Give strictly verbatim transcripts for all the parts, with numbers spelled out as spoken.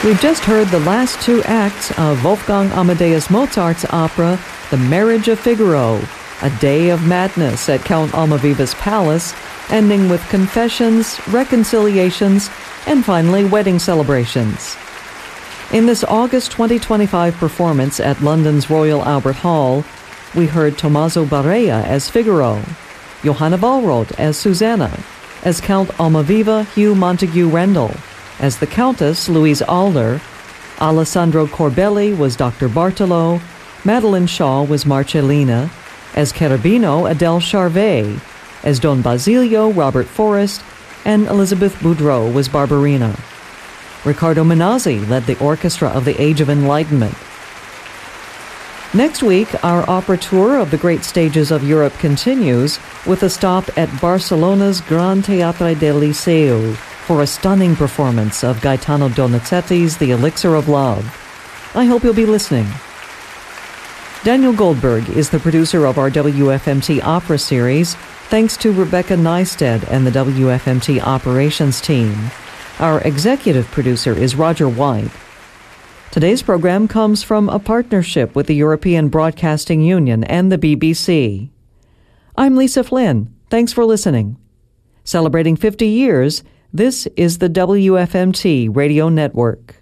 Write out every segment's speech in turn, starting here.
We've just heard the last two acts of Wolfgang Amadeus Mozart's opera, The Marriage of Figaro, a day of madness at Count Almaviva's palace, ending with confessions, reconciliations, and finally wedding celebrations. In this August twenty twenty-five performance at London's Royal Albert Hall, we heard Tommaso Barea as Figaro, Johanna Wallroth as Susanna, as Count Almaviva Hugh Montague Rendell, as the Countess Louise Alder, Alessandro Corbelli was Doctor Bartolo, Madeline Shaw was Marcellina, as Cherubino Adele Charvet, as Don Basilio Robert Forrest, and Elizabeth Boudreau was Barbarina. Riccardo Minazzi led the orchestra of the Age of Enlightenment. Next week, our opera tour of the great stages of Europe continues with a stop at Barcelona's Gran Teatre del Liceu for a stunning performance of Gaetano Donizetti's The Elixir of Love. I hope you'll be listening. Daniel Goldberg is the producer of our W F M T Opera series, thanks to Rebecca Neisted and the W F M T operations team. Our executive producer is Roger White. Today's program comes from a partnership with the European Broadcasting Union and the B B C. I'm Lisa Flynn. Thanks for listening. Celebrating fifty years, this is the W F M T Radio Network.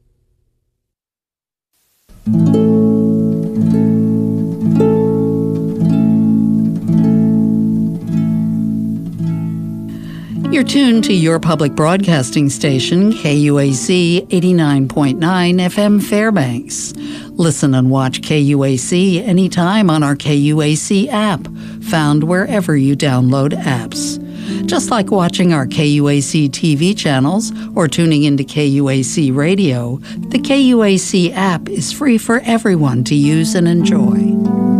You're tuned to your public broadcasting station, K U A C eighty-nine point nine F M Fairbanks. Listen and watch K U A C anytime on our K U A C app, found wherever you download apps. Just like watching our K U A C T V channels or tuning into K U A C Radio, the K U A C app is free for everyone to use and enjoy.